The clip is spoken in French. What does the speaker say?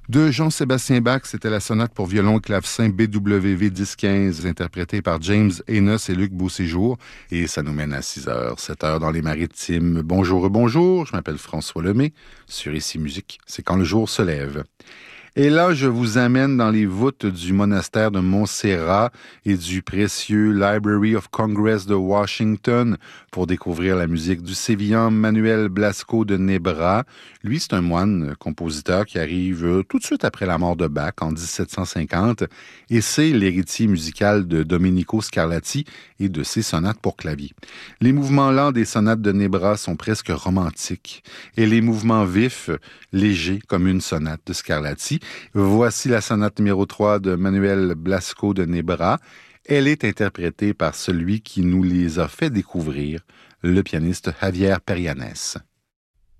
De Jean-Sébastien Bach, c'était la sonate pour violon et clavecin BWV 1015, interprétée par James Enos et Luc Beauséjour. Et ça nous mène à 6h, 7h dans les Maritimes. Bonjour, bonjour, je m'appelle François Lemay. Sur Ici Musique, c'est quand le jour se lève. Et là, je vous amène dans les voûtes du monastère de Montserrat et du précieux Library of Congress de Washington pour découvrir la musique du sévillan Manuel Blasco de Nebra. Lui, c'est un moine compositeur qui arrive tout de suite après la mort de Bach en 1750 et c'est l'héritier musical de Domenico Scarlatti et de ses sonates pour clavier. Les mouvements lents des sonates de Nebra sont presque romantiques et les mouvements vifs, légers comme une sonate de Scarlatti. Voici la sonate numéro 3 de Manuel Blasco de Nebra. Elle est interprétée par celui qui nous les a fait découvrir, le pianiste Javier Perianes.